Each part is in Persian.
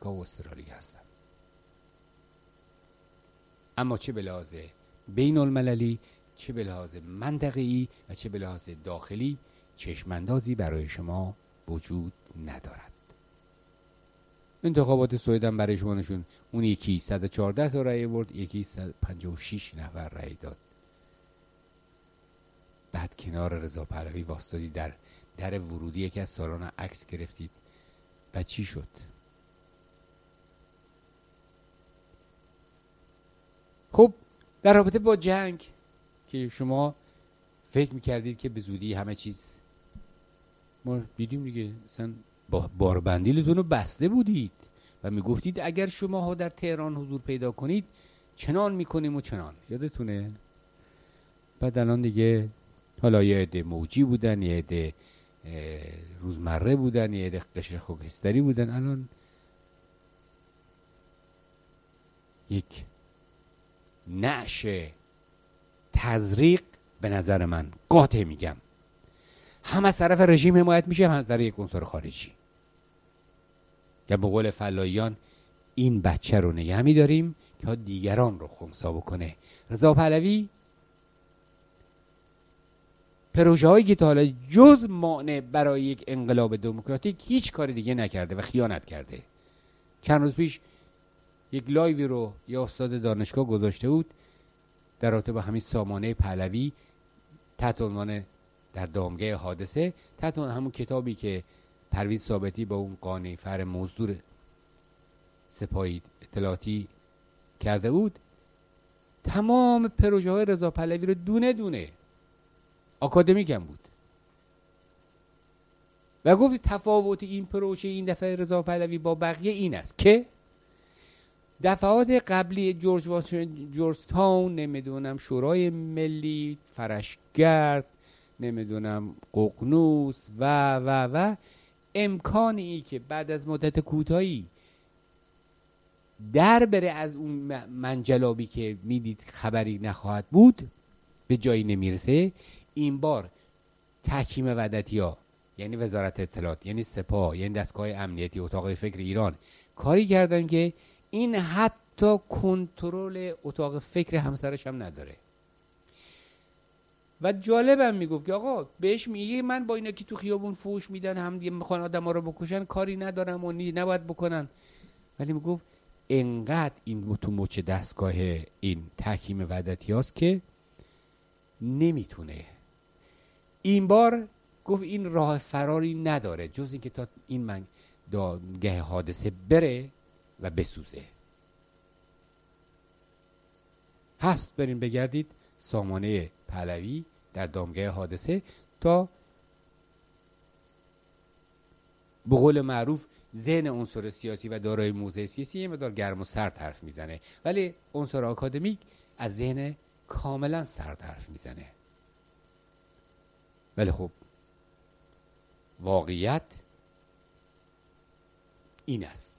آمریکا و استرالیا هستند. اما چه به لحاظ بین المللی، چه به لحاظ منطقه‌ای و چه به لحاظ داخلی چشماندازی برای شما وجود ندارد. انتخابات سوئد هم برای شما نشون، اون یکی 114 تا رأی برد، یکی 156 نفر رأی داد. بعد کنار رضا پهلوی واسطادی، در ورودی یکی از سالن عکس گرفتید و چی شد؟ خب در رابطه با جنگ که شما فکر میکردید که به زودی همه چیز، ما دیدیم دیگه، مثلا باربندیلتون رو بسته بودید و میگفتید اگر شما ها در تهران حضور پیدا کنید چنان میکنیم و چنان، یادتونه؟ بعد الان دیگه حالا یه عده موجی بودن، یه عده روزمره بودن، یه عده قشر خاکستری بودن، الان یک نعش تزریق به نظر من قاطع میگم هم از طرف رژیم حمایت میشه، هم از طرف یک عنصر خارجی. یا به قول فلاییان این بچه رو نگه میداریم که دیگران رو خنثی بکنه. رضا پهلوی پروژه هایی که تا حالا جز مانع برای یک انقلاب دموکراتیک هیچ کار دیگه نکرده و خیانت کرده. چند روز پیش یک لایوی رو یه استاد دانشگاه گذاشته بود در رابطه با همین سامانه پهلوی تحت عنوان در دامگاه حادثه، تحت همون کتابی که پرویز ثابتی با اون قانع فر مزدور سپاهی اطلاعاتی کرده بود، تمام پروژه های رضا پهلوی رو دونه دونه آکادمیک هم بود و گفت تفاوت این پروژه این دفعه رضا پهلوی با بقیه این است که دفعات قبلی جورج تاون، نمیدونم شورای ملی، فرشگرد، نمیدونم ققنوس و امکانی که بعد از مدت کوتاهی در بره از اون منجلابی که میدید خبری نخواهد بود به جایی نمیرسه. این بار تحکیم وحدتی ها، یعنی وزارت اطلاعات، یعنی سپاه، یعنی دستگاه امنیتی، اتاق فکر ایران کاری کردن که این حتی کنترل اتاق فکر همسرش هم نداره. و جالبم میگفت که آقا بهش میگه من با اینا که تو خیابون فوش میدن، هم دیگه میخوان آدما رو بکشن، کاری ندارم و نباید بکنن، ولی میگفت انقدر این تو مچ دستگاه این تحکیم وحدتی هاست که نمیتونه. این بار گفت این راه فراری نداره جز این که تا این دامگاه حادثه بره و بسوزه. هست برین بگردید سامانه پهلوی در دامگاه حادثه تا به قول معروف ذهن عنصر سیاسی و دارای موضع سیاسی یه مقدار گرم و سرد حرف میزنه، ولی عنصر آکادمیک از ذهن کاملا سرد حرف میزنه. ولی خب واقعیت این است.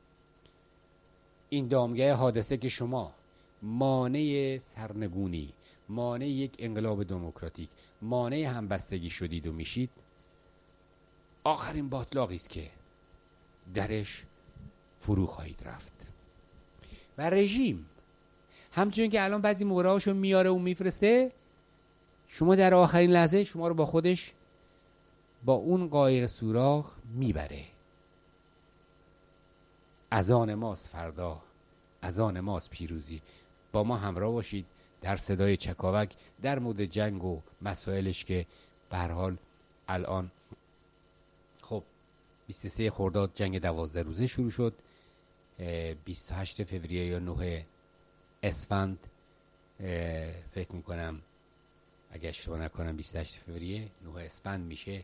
این دامگاه حادثه که شما مانع سرنگونی، مانع یک انقلاب دموکراتیک، مانع همبستگی شدید و میشید، آخرین باطلاقی است که درش فرو خواهید رفت. و رژیم همچنین که الان بعضی مورهاشو میاره و میفرسته، شما در آخرین لحظه شما رو با خودش با اون قایق سوراخ میبره. اذان ماست فردا، اذان ماست پیروزی. با ما همراه باشید در صدای چکاوک در مورد جنگ و مسائلش که به هر حال الان خب 23 خرداد جنگ 12 روزه شروع شد، 28 فوریه یا 9 اسفند فکر میکنم اگه اشتباه نکنم 28 فوریه 9 اسفند میشه،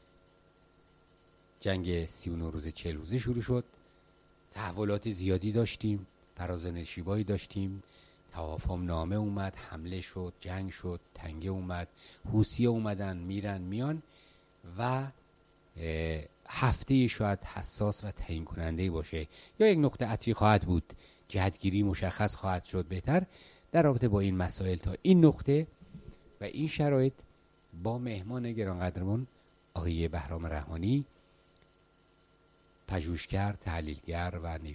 جنگ 39 روزه 40 روزه شروع شد. تحولات زیادی داشتیم، فراز نشیبایی داشتیم، توافم نامه اومد، حمله شد، جنگ شد، تنگه اومد، حوثی اومدن میرن میان و هفته شاید حساس و تعیین کننده باشه یا یک نقطه عطفی خواهد بود، جهتگیری مشخص خواهد شد بهتر در رابطه با این مسائل. تا این نقطه و این شرایط با مهمان گرانقدرمون آقای بهرام رحمانی، پژوهشگر، تحلیلگر و